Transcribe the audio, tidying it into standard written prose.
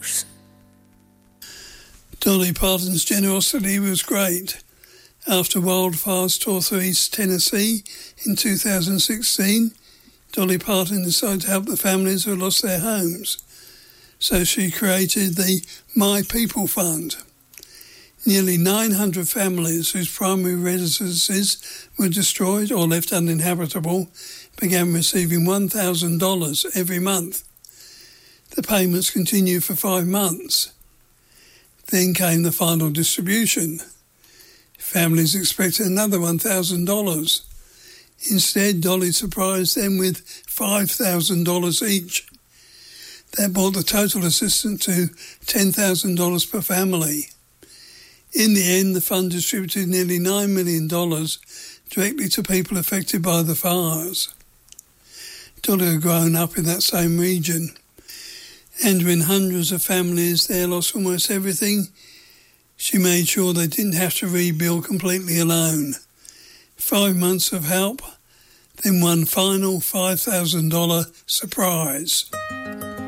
house. Dolly Parton's generosity was great. After wildfires tore through East Tennessee in 2016, Dolly Parton decided to help the families who lost their homes. So she created the My People Fund. Nearly 900 families whose primary residences were destroyed or left uninhabitable began receiving $1,000 every month. The payments continued for 5 months. Then came the final distribution. Families expected another $1,000. Instead, Dolly surprised them with $5,000 each. That brought the total assistance to $10,000 per family. In the end, the fund distributed nearly $9 million directly to people affected by the fires. Dolly had grown up in that same region, and when hundreds of families there lost almost everything, she made sure they didn't have to rebuild completely alone. 5 months of help, then one final $5,000 surprise.